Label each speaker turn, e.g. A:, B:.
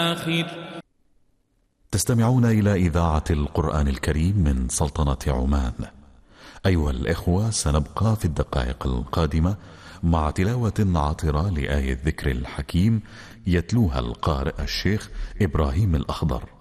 A: آخر.
B: تستمعون إلى إذاعة القرآن الكريم من سلطنة عمان. أيها الإخوة، سنبقى في الدقائق القادمة مع تلاوة عطرة لآية الذكر الحكيم يتلوها القارئ الشيخ إبراهيم الأخضر.